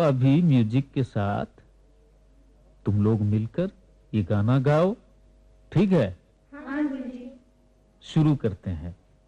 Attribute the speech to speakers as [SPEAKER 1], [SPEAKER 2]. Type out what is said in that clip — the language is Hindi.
[SPEAKER 1] अभी म्यूजिक के साथ तुम लोग मिलकर ये गाना गाओ, ठीक है?
[SPEAKER 2] हाँ गुरुजी।
[SPEAKER 1] शुरू करते हैं।